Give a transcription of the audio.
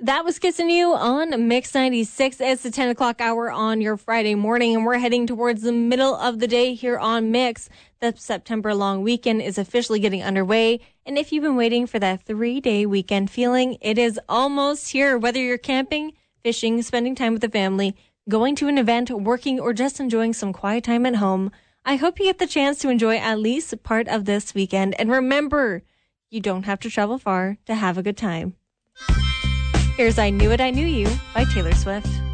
That was Kissing You on Mix 96. It's the 10 o'clock hour on your Friday morning, and we're heading towards the middle of the day here on Mix. The September long weekend is officially getting underway, and if you've been waiting for that 3-day weekend feeling, it is almost here. Whether you're camping, fishing, spending time with the family, going to an event, working, or just enjoying some quiet time at home, I hope you get the chance to enjoy at least part of this weekend. And remember, you don't have to travel far to have a good time. Here's I Knew It, I Knew You by Taylor Swift.